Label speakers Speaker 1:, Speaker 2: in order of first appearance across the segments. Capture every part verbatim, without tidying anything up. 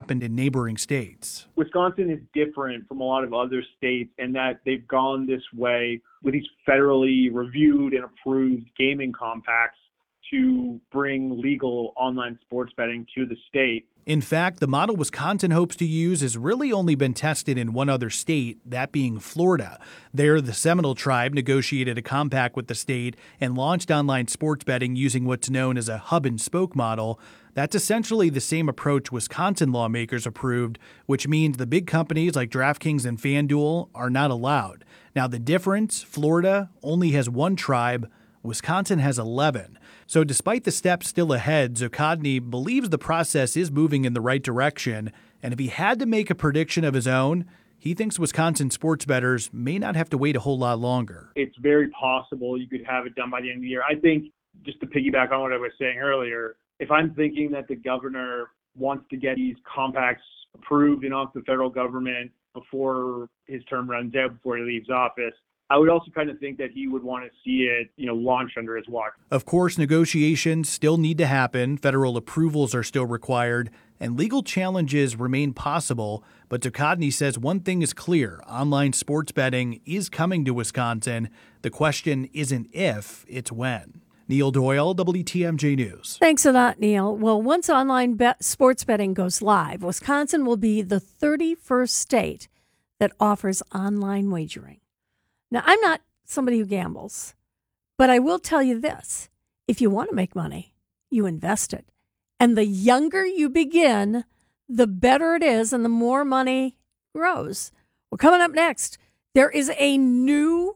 Speaker 1: happened in neighboring states.
Speaker 2: Wisconsin is different from a lot of other states in that they've gone this way with these federally reviewed and approved gaming compacts to bring legal online sports betting to the state.
Speaker 1: In fact, the model Wisconsin hopes to use has really only been tested in one other state, that being Florida. There, the Seminole tribe negotiated a compact with the state and launched online sports betting using what's known as a hub and spoke model. That's essentially the same approach Wisconsin lawmakers approved, which means the big companies like DraftKings and FanDuel are not allowed. Now, the difference, Florida only has one tribe, Wisconsin has eleven. So despite the steps still ahead, Zuccotti believes the process is moving in the right direction. And if he had to make a prediction of his own, he thinks Wisconsin sports bettors may not have to wait a whole lot longer.
Speaker 2: It's very possible you could have it done by the end of the year. I think, just to piggyback on what I was saying earlier, if I'm thinking that the governor wants to get these compacts approved and off the federal government before his term runs out, before he leaves office, I would also kind of think that he would want to see it, you know, launched under his watch.
Speaker 1: Of course, negotiations still need to happen. Federal approvals are still required, and legal challenges remain possible. But Zuccotti says one thing is clear. Online sports betting is coming to Wisconsin. The question isn't if, it's when. Neil Doyle, W T M J News.
Speaker 3: Thanks a lot, Neil. Well, once online bet- sports betting goes live, Wisconsin will be the thirty-first state that offers online wagering. Now, I'm not somebody who gambles, but I will tell you this. If you want to make money, you invest it. And the younger you begin, the better it is and the more money grows. Well, coming up next, there is a new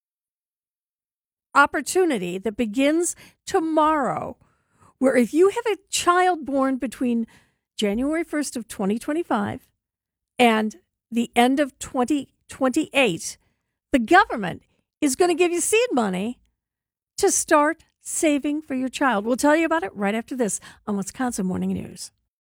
Speaker 3: opportunity that begins tomorrow, where if you have a child born between January first of twenty twenty-five and the end of twenty twenty-eight, the government is going to give you seed money to start saving for your child. We'll tell you about it right after this on Wisconsin Morning News.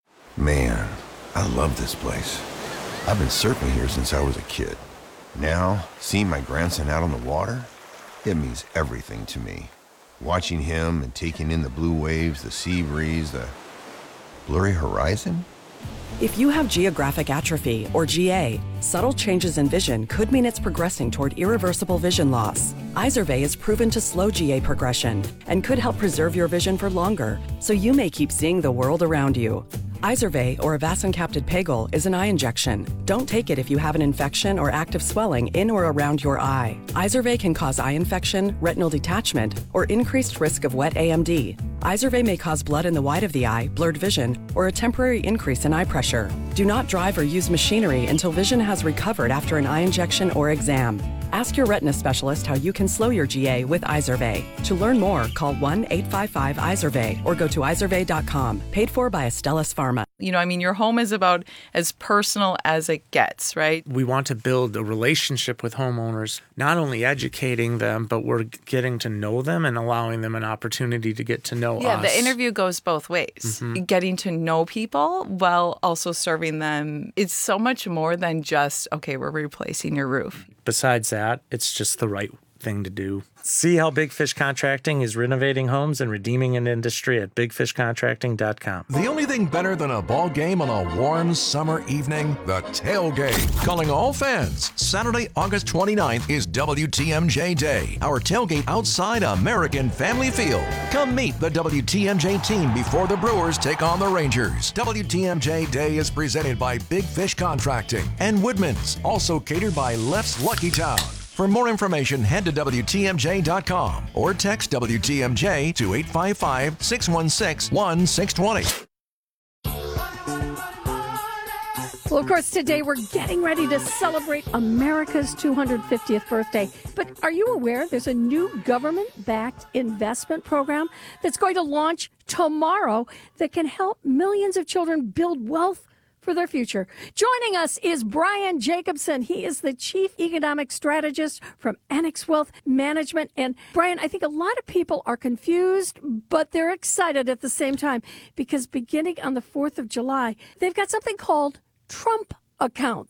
Speaker 4: Man, I love this place. I've been surfing here since I was a kid. Now, seeing my grandson out on the water, it means everything to me. Watching him and taking in the blue waves, the sea breeze, the blurry horizon.
Speaker 5: If you have geographic atrophy, or G A, subtle changes in vision could mean it's progressing toward irreversible vision loss. Izervay is proven to slow G A progression and could help preserve your vision for longer, so you may keep seeing the world around you. Izervay, or avacincaptad pegol, is an eye injection. Don't take it if you have an infection or active swelling in or around your eye. Izervay can cause eye infection, retinal detachment, or increased risk of wet A M D. Izervay may cause blood in the white of the eye, blurred vision, or a temporary increase in eye pressure. Do not drive or use machinery until vision has recovered after an eye injection or exam. Ask your retina specialist how you can slow your G A with Izervay. To learn more, call one eight five five Izervay or go to izervay dot com. Paid for by Astellas Pharma.
Speaker 6: You know, I mean, your home is about as personal as it gets, right?
Speaker 7: We want to build a relationship with homeowners, not only educating them, but we're getting to know them and allowing them an opportunity to get to know
Speaker 6: yeah,
Speaker 7: us.
Speaker 6: Yeah, the interview goes both ways. Mm-hmm. Getting to know people while also serving them. It's so much more than just, okay, we're replacing your roof.
Speaker 7: Besides that, it's just the right thing to do. See how Big Fish Contracting is renovating homes and redeeming an industry at big fish contracting dot com.
Speaker 8: The only thing better than a ball game on a warm summer evening? The tailgate. Calling all fans. Saturday, August twenty-ninth is W T M J Day. Our tailgate outside American Family Field. Come meet the W T M J team before the Brewers take on the Rangers. W T M J Day is presented by Big Fish Contracting and Woodman's, also catered by Left's Lucky Town. For more information, head to W T M J dot com or text W T M J to eight five five, six one six, one six two zero.
Speaker 3: Well, of course, today we're getting ready to celebrate America's two hundred fiftieth birthday. But are you aware there's a new government-backed investment program that's going to launch tomorrow that can help millions of children build wealth for their future? Joining us is Brian Jacobson. He is the Chief Economic Strategist from Annex Wealth Management. And Brian, I think a lot of people are confused, but they're excited at the same time because beginning on the fourth of July, they've got something called Trump accounts.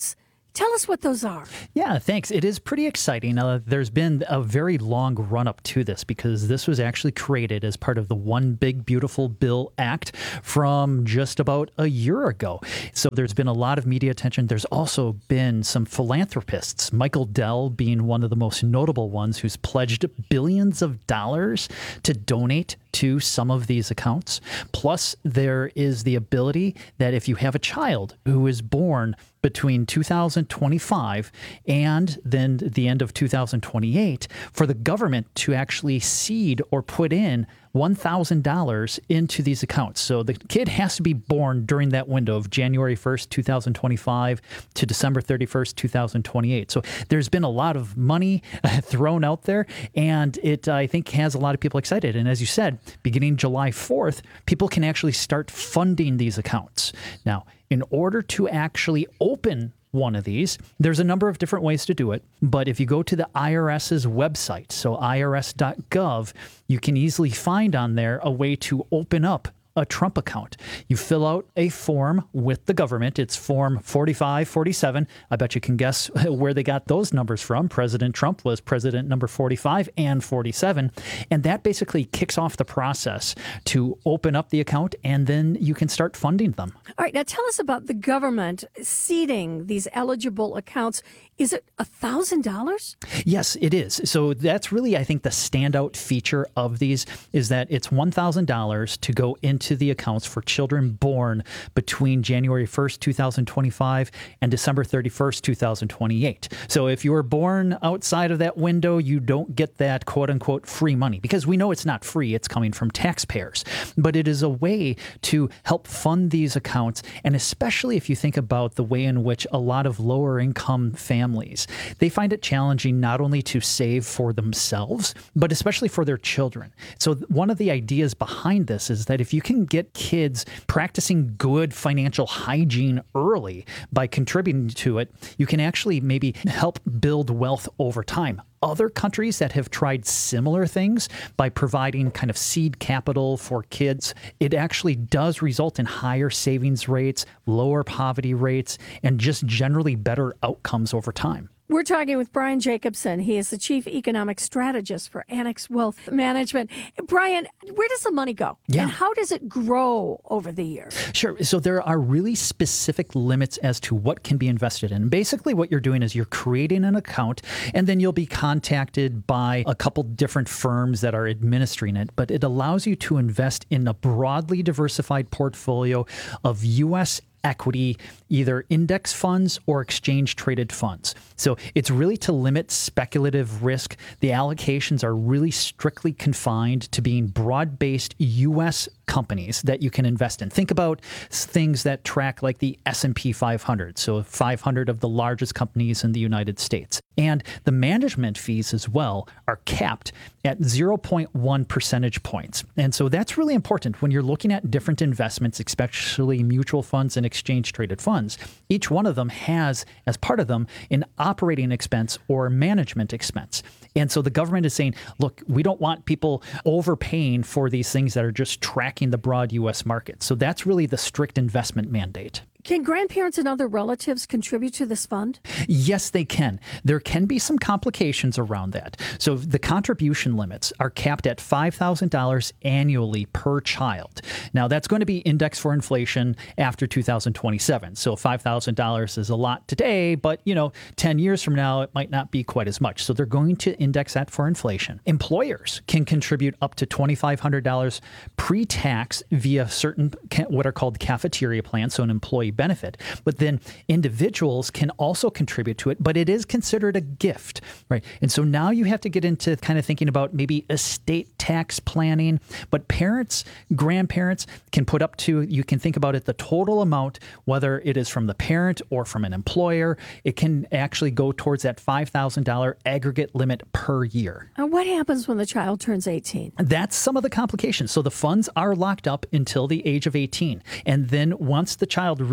Speaker 3: Tell us what those are.
Speaker 9: Yeah, thanks. It is pretty exciting. Uh, there's been a very long run up to this because this was actually created as part of the One Big Beautiful Bill Act from just about a year ago. So there's been a lot of media attention. There's also been some philanthropists, Michael Dell being one of the most notable ones, who's pledged billions of dollars to donate to some of these accounts. Plus, there is the ability that if you have a child who is born between two thousand twenty-five and then the end of two thousand twenty-eight, for the government to actually seed or put in one thousand dollars into these accounts. So the kid has to be born during that window of January first, two thousand twenty-five to December thirty-first, two thousand twenty-eight. So there's been a lot of money thrown out there, and it, I think, has a lot of people excited. And as you said, beginning July fourth, people can actually start funding these accounts. Now, in order to actually open one of these, there's a number of different ways to do it. But if you go to the IRS's website, so I R S dot gov, you can easily find on there a way to open up a Trump account. You fill out a form with the government. It's form forty-five forty-seven. I bet you can guess where they got those numbers from. President Trump was president number forty-five and forty-seven. And that basically kicks off the process to open up the account, and then you can start funding them.
Speaker 3: All right, now tell us about the government seeding these eligible accounts. Is it one thousand dollars?
Speaker 9: Yes, it is. So that's really, I think, the standout feature of these is that it's one thousand dollars to go into the accounts for children born between January first, two thousand twenty-five and December thirty-first, two thousand twenty-eight. So if you were born outside of that window, you don't get that quote-unquote free money, because we know it's not free. It's coming from taxpayers. But it is a way to help fund these accounts, and especially if you think about the way in which a lot of lower-income families, they find it challenging not only to save for themselves, but especially for their children. So one of the ideas behind this is that if you can get kids practicing good financial hygiene early by contributing to it, you can actually maybe help build wealth over time. Other countries that have tried similar things by providing kind of seed capital for kids, it actually does result in higher savings rates, lower poverty rates, and just generally better outcomes over time.
Speaker 3: We're talking with Brian Jacobson. He is the Chief Economic Strategist for Annex Wealth Management. Brian, where does the money go?
Speaker 9: Yeah.
Speaker 3: And how does it grow over the years?
Speaker 9: Sure. So there are really specific limits as to what can be invested in. Basically, what you're doing is you're creating an account, and then you'll be contacted by a couple different firms that are administering it. But it allows you to invest in a broadly diversified portfolio of U S equity, either index funds or exchange traded funds. So it's really to limit speculative risk. The allocations are really strictly confined to being broad-based U S companies that you can invest in. Think about things that track like the S and P five hundred, so five hundred of the largest companies in the United States. And the management fees as well are capped at zero point one percentage points. And so that's really important when you're looking at different investments, especially mutual funds and exchange traded funds. Each one of them has, as part of them, an operating expense or management expense. And so the government is saying, look, we don't want people overpaying for these things that are just tracking the broad U S market. So that's really the strict investment mandate.
Speaker 3: Can grandparents and other relatives contribute to this fund?
Speaker 9: Yes, they can. There can be some complications around that. So the contribution limits are capped at five thousand dollars annually per child. Now, that's going to be indexed for inflation after two thousand twenty-seven. So five thousand dollars is a lot today, but, you know, ten years from now, it might not be quite as much. So they're going to index that for inflation. Employers can contribute up to twenty-five hundred dollars pre-tax via certain what are called cafeteria plans, so an employee benefit. But then individuals can also contribute to it, but it is considered a gift, right? And so now you have to get into kind of thinking about maybe estate tax planning, but parents, grandparents can put up to, you can think about it, the total amount, whether it is from the parent or from an employer, it can actually go towards that five thousand dollars aggregate limit per year.
Speaker 3: And what happens when the child turns eighteen?
Speaker 9: That's some of the complications. So the funds are locked up until the age of eighteen. And then once the child reaches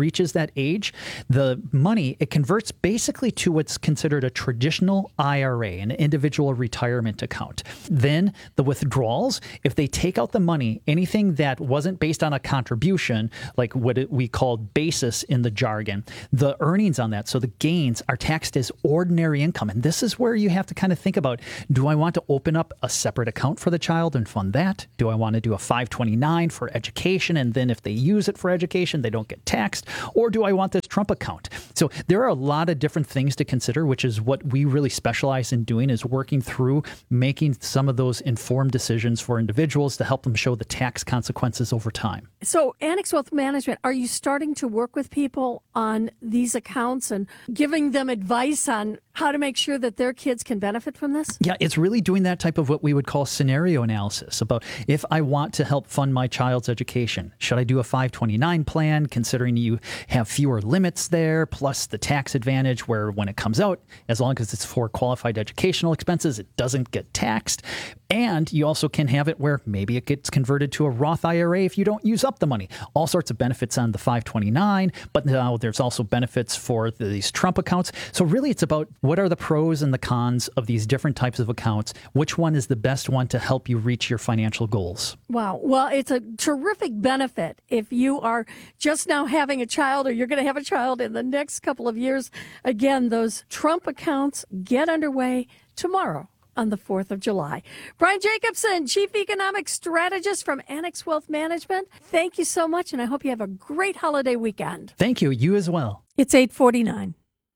Speaker 9: reaches that age, the money, it converts basically to what's considered a traditional I R A, an individual retirement account. Then the withdrawals, if they take out the money, anything that wasn't based on a contribution, like what it, we called basis in the jargon, the earnings on that, so the gains are taxed as ordinary income. And this is where you have to kind of think about, do I want to open up a separate account for the child and fund that? Do I want to do a five twenty-nine for education, and then if they use it for education, they don't get taxed? Or do I want this Trump account? So there are a lot of different things to consider, which is what we really specialize in doing, is working through making some of those informed decisions for individuals to help them show the tax consequences over time.
Speaker 3: So Annex Wealth Management, are you starting to work with people on these accounts and giving them advice on how to make sure that their kids can benefit from this?
Speaker 9: Yeah, it's really doing that type of what we would call scenario analysis about, if I want to help fund my child's education, should I do a five twenty-nine plan, considering you have fewer limits there, plus the tax advantage where when it comes out, as long as it's for qualified educational expenses, it doesn't get taxed. And you also can have it where maybe it gets converted to a Roth I R A if you don't use up the money. All sorts of benefits on the five twenty-nine, but now there's also benefits for these Trump accounts. So really it's about what are the pros and the cons of these different types of accounts? Which one is the best one to help you reach your financial goals?
Speaker 3: Wow. Well, it's a terrific benefit if you are just now having a child or you're going to have a child in the next couple of years. Again, those Trump accounts get underway tomorrow on the fourth of July. Brian Jacobson, Chief Economic Strategist from Annex Wealth Management. Thank you so much, and I hope you have a great holiday weekend.
Speaker 9: Thank you. You as well.
Speaker 3: It's eight forty-nine.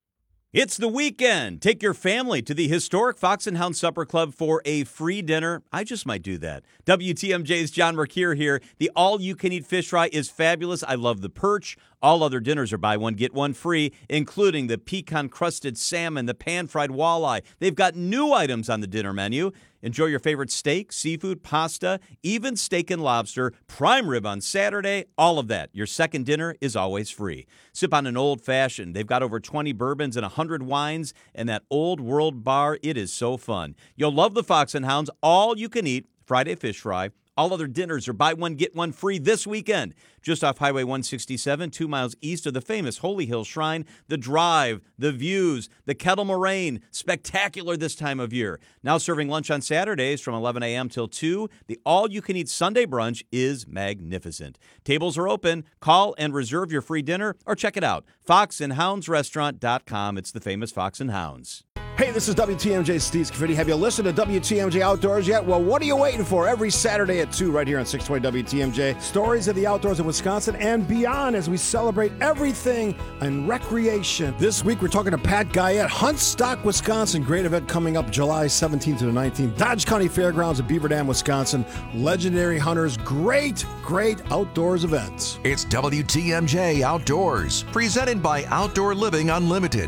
Speaker 10: It's the weekend. Take your family to the historic Fox and Hound Supper Club for a free dinner. I just might do that. W T M J's John Mercure here. The all-you-can-eat fish fry is fabulous. I love the perch. All other dinners are buy one, get one free, including the pecan-crusted salmon, the pan-fried walleye. They've got new items on the dinner menu. Enjoy your favorite steak, seafood, pasta, even steak and lobster, prime rib on Saturday, all of that. Your second dinner is always free. Sip on an old-fashioned. They've got over twenty bourbons and one hundred wines, and that old world bar, it is so fun. You'll love the Fox and Hounds all-you-can-eat Friday fish fry. All other dinners are buy one, get one free this weekend. Just off Highway one sixty-seven, two miles east of the famous Holy Hill Shrine. The drive, the views, the Kettle Moraine. Spectacular this time of year. Now serving lunch on Saturdays from eleven a.m. till two. The all-you-can-eat Sunday brunch is magnificent. Tables are open. Call and reserve your free dinner or check it out. fox and hounds restaurant dot com. It's the famous Fox and Hounds.
Speaker 11: Hey, this is W T M J Steve Scaffidi. Have you listened to W T M J Outdoors yet? Well, what are you waiting for? Every Saturday at two right here on six twenty W T M J. Stories of the outdoors in Wisconsin and beyond as we celebrate everything in recreation. This week, we're talking to Pat Guyette, Huntstock, Wisconsin. Great event coming up July seventeenth to the nineteenth. Dodge County Fairgrounds in Beaver Dam, Wisconsin. Legendary hunters. Great, great outdoors events.
Speaker 8: It's W T M J Outdoors, presented by Outdoor Living Unlimited.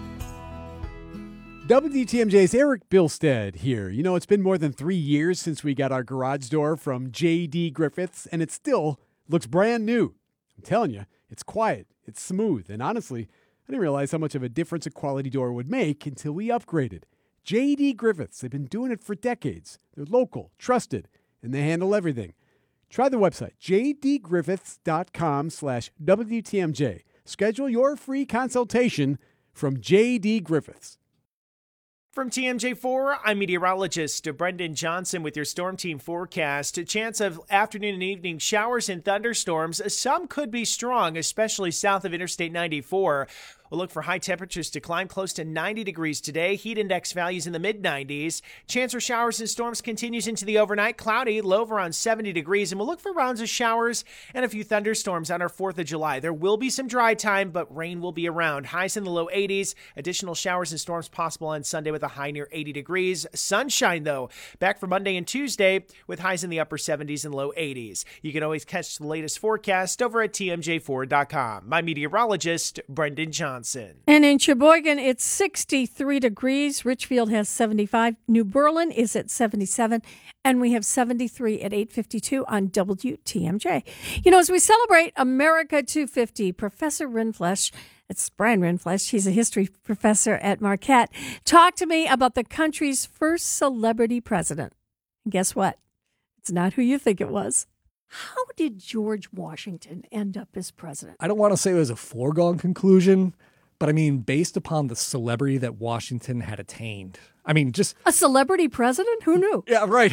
Speaker 12: W T M J's Eric Bilstead here. You know, it's been more than three years since we got our garage door from J D Griffiths, and it still looks brand new. I'm telling you, it's quiet, it's smooth, and honestly, I didn't realize how much of a difference a quality door would make until we upgraded. J D Griffiths, they've been doing it for decades. They're local, trusted, and they handle everything. Try the website, j d griffiths dot com slash W T M J. Schedule your free consultation from J D Griffiths.
Speaker 13: From T M J four, I'm meteorologist Brendan Johnson with your Storm Team forecast. A chance of afternoon and evening showers and thunderstorms. Some could be strong, especially south of Interstate ninety-four. We'll look for high temperatures to climb close to ninety degrees today. Heat index values in the mid nineties. Chance for showers and storms continues into the overnight. Cloudy, low of around seventy degrees. And we'll look for rounds of showers and a few thunderstorms on our fourth of July. There will be some dry time, but rain will be around. Highs in the low eighties. Additional showers and storms possible on Sunday with a high near eighty degrees. Sunshine, though, back for Monday and Tuesday with highs in the upper seventies and low eighties. You can always catch the latest forecast over at T M J four dot com. My meteorologist, Brendan Johnson.
Speaker 3: And in Sheboygan, it's sixty-three degrees. Richfield has seventy-five. New Berlin is at seventy-seven. And we have seventy-three at eight fifty-two on W T M J. You know, as we celebrate America two fifty, Professor Rindfleisch, it's Brian Rindfleisch, he's a history professor at Marquette, talked to me about the country's first celebrity president. And guess what? It's not who you think it was. How did George Washington end up as president?
Speaker 14: I don't want to say it was a foregone conclusion, but I mean, based upon the celebrity that Washington had attained. I mean, just
Speaker 3: a celebrity president? Who knew?
Speaker 14: Yeah, right.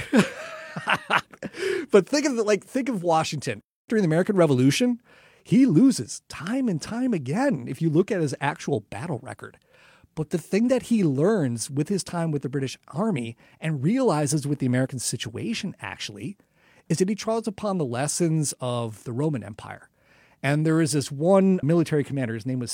Speaker 14: But think of it like think of Washington during the American Revolution. He loses time and time again if you look at his actual battle record. But the thing that he learns with his time with the British Army and realizes with the American situation, actually, is that he draws upon the lessons of the Roman Empire. And there is this one military commander, his name was